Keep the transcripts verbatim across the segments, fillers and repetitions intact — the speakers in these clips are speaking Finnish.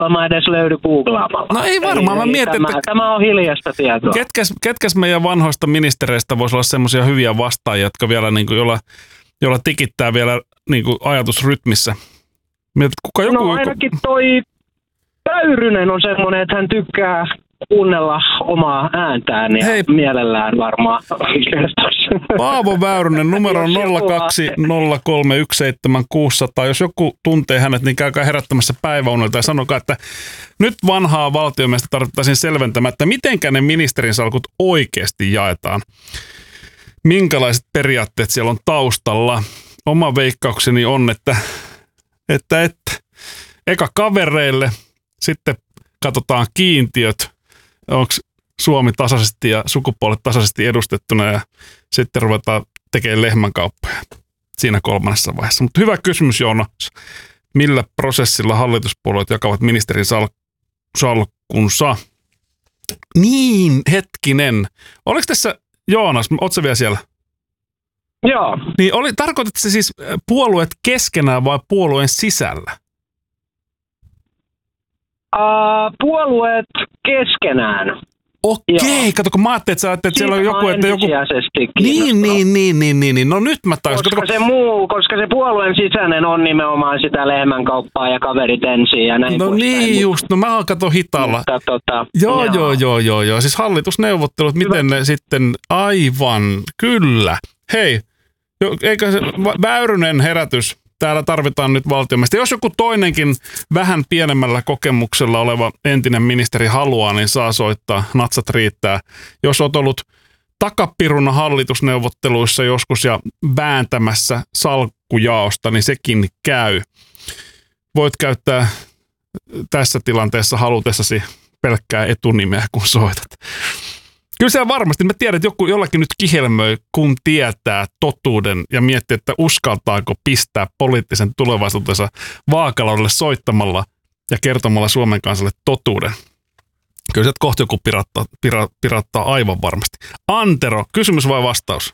varmaan edes löydy googlaamalla. No ei varmaan, mä mietin, tämä, että... Tämä on hiljaista tietoa. Ketkäs, ketkäs meidän vanhoista ministereistä voisi olla semmoisia hyviä vastaajia, jotka vielä niin kuin, jolla, jolla tikittää vielä niin kuin ajatusrytmissä? Mietit, kuka joku... No ainakin toi Väyrynen on semmoinen, että hän tykkää kuunnella omaa ääntään ja Hei. mielellään varmaan. Paavo Väyrynen, numero on nolla kaksi nolla kolme yksi seitsemän kuusi nolla nolla. Jos joku tuntee hänet, niin käykää herättämässä päiväunelta ja sanokaa, että nyt vanhaa valtiomiestä tarvittaisiin selventämään, että mitenkä ne ministerin salkut oikeasti jaetaan. Minkälaiset periaatteet siellä on taustalla? Oma veikkaukseni on, että, että, että eka kavereille, sitten katsotaan kiintiöt, onko Suomi tasaisesti ja sukupuolet tasaisesti edustettuna ja sitten ruvetaan tekemään lehmänkauppoja siinä kolmannessa vaiheessa. Mutta hyvä kysymys, Joonas. Millä prosessilla hallituspuolueet jakavat ministerin sal- salkkunsa? Niin, hetkinen. Oliko tässä, Joonas, ootko sä vielä siellä? Joo. Niin oli, tarkoitatko se siis puolueet keskenään vai puolueen sisällä? Uh, puolueet keskenään. Okei, kato, kun mä ajattelin, että sä ajattelit, että siellä on joku, että joku... Niin, niin, niin, niin, niin, niin, no nyt mä taas. Koska se muu, koska se puolueen sisäinen on nimenomaan sitä lehmänkauppaa ja kaverit ensin ja näin. No niin näin. Just, no mä oon kato hitaalla. Mutta, tota, joo, joo, joo, joo, joo, joo, siis hallitusneuvottelut, hyvä. Miten ne sitten, aivan, kyllä. Hei, eikö se Väyrynen herätys? Täällä tarvitaan nyt valtiomiehistä. Jos joku toinenkin vähän pienemmällä kokemuksella oleva entinen ministeri haluaa, niin saa soittaa. Natsat riittää. Jos olet ollut takapiruna hallitusneuvotteluissa joskus ja vääntämässä salkkujaosta, niin sekin käy. Voit käyttää tässä tilanteessa halutessasi pelkkää etunimeä, kun soitat. Kyllä siellä varmasti, mä tiedän, että joku jollakin nyt kihelmöi, kun tietää totuuden ja miettii, että uskaltaako pistää poliittisen tulevaisuutensa vaakalaudelle soittamalla ja kertomalla Suomen kansalle totuuden. Kyllä sieltä kohta joku pirattaa, pira, pirattaa aivan varmasti. Antero, kysymys vai vastaus?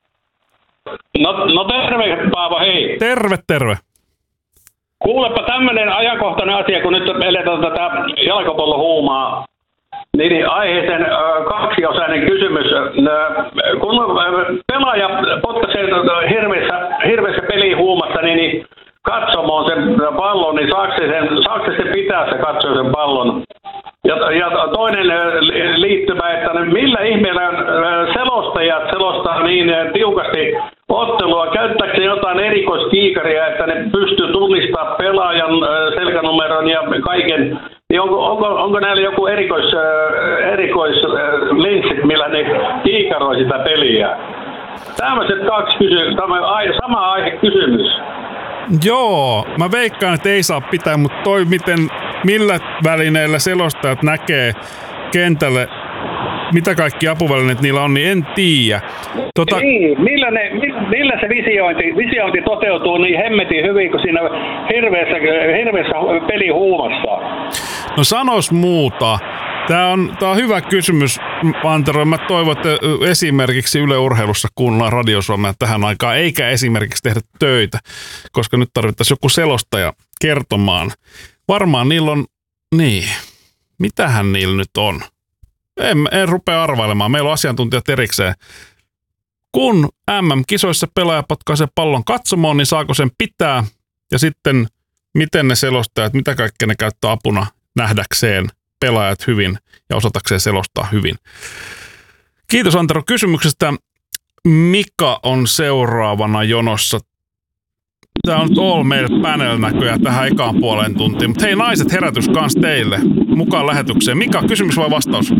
No, no terve, Paavo, hei. Terve, terve. Kuulepa tämmöinen ajankohtainen asia, kun nyt eletään tätä jalkapallohuumaa. Niin aiheeseen kaksiosainen kysymys. Kun pelaaja potkaisee hirveässä, hirveässä pelihuumassa, niin, niin katsomaan sen pallon, niin saako se, sen, saako se pitää se katsoa sen pallon? Ja, ja toinen liittymä, että millä ihmeellä selostajat selostaa niin tiukasti ottelua, käyttääkö se jotain erikoiskiikaria, että ne pystyy tunnistamaan pelaajan selkänumeron ja kaiken. Niin onko, onko, onko näillä joku erikois, erikoislinssit, millä ne kiikaroi sitä peliä? Tämmöiset kaksi kysymystä, sama aihe kysymys. Joo, mä veikkaan, että ei saa pitää, mutta toi miten, millä välineillä selostajat näkee kentälle, mitä kaikki apuvälineet niillä on, niin en tiedä. Tota... Niin, millä, ne, millä se visiointi, visiointi toteutuu niin hemmetin hyvin kuin siinä hirveässä, hirveässä pelihuumassa? No sanois muuta. Tämä on, tää on hyvä kysymys, Antero. Mä toivon, että esimerkiksi Yle Urheilussa kuunnellaan Radio Suomea tähän aikaan, eikä esimerkiksi tehdä töitä, koska nyt tarvittaisiin joku selostaja kertomaan. Varmaan niillä on, niin, mitähän niillä nyt on? En, en rupea arvailemaan. Meillä on asiantuntijat erikseen. Kun M M-kisoissa pelaaja potkaisee pallon katsomoon, niin saako sen pitää? Ja sitten, miten ne selostajat, mitä kaikkea ne käyttää apuna nähdäkseen pelaajat hyvin ja osatakseen selostaa hyvin. Kiitos Antero kysymyksestä. Mika on seuraavana jonossa. Tämä on nyt All Mail Panel näköjään tähän ekaan puoleen tuntiin. Mutta hei naiset, herätys kans teille mukaan lähetykseen. Mika, kysymys vai vastaus?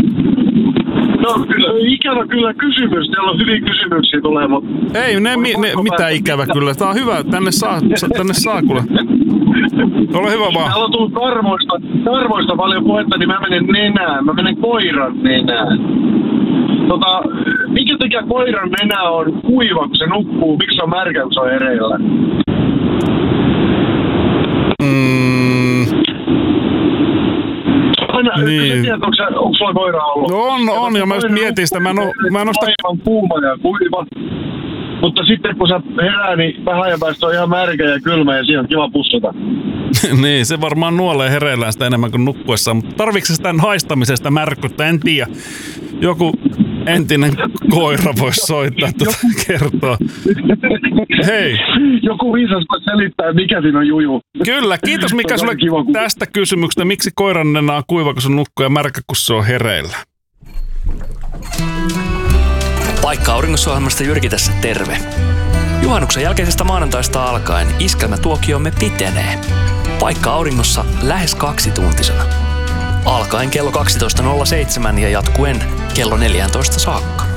No ikävä kyllä kysymys. Täällä on hyviä kysymyksiä tulee, mutta... Ei, ne, mi, ne mitä ikävä kyllä. Tämä on hyvä. Tänne saa, tänne saa kuule. Ole hyvä vaan. Täällä on tullut karvoista, karvoista paljon puhetta, niin mä menen nenään. Mä menen koiran nenään. Tota, mikä takia koiran nenä on kuiva, kun se nukkuu? Miksi se on märkä, kun se on hereillä? Mm. Aina, niin. Tiedät, onko, se, onko sulla koira ollut? No on, on, ja mä just mietin sitä. Mä en oo, mä en oo sitä... Aivan kuuma ja kuiva. Mutta sitten kun sä herää, niin vähän ajan päästä on ihan märkä ja kylmä ja siinä on kiva pussata. Niin, se varmaan nuolee hereillään sitä enemmän kuin nukkuessaan, mutta tarviiko se sitä haistamisesta märkyttä? En tiedä. Joku entinen koira voisi soittaa tuota kertoa. Hei. Joku viisas voi selittää, mikä siinä on juju. Kyllä, kiitos Mika sulle kiva, kun... tästä kysymyksestä. Miksi koiran nenä on kuiva, kun se nukkuu ja märkä, kun se on hereillä? Paikka Auringossa-ohjelmasta Jyrki tässä terve. Juhannuksen jälkeisestä maanantaista alkaen iskelmätuokiomme pitenee. Paikka Auringossa lähes kaksituntisena. Alkaen kello kaksitoista nolla seitsemän ja jatkuen kello neljätoista saakka.